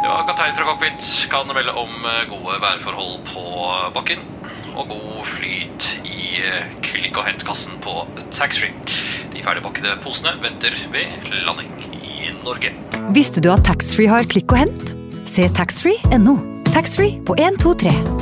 Ja, kaptein fra cockpit kan melde om gode værforhold på bakken og god flyt i klikk- og hentkassen på taxfree. De ferdigpakkede posene venter ved landing i Norge. Visste du at taxfree har klikk og hent? Se taxfree.no. Taxfree på 1, 2, 3.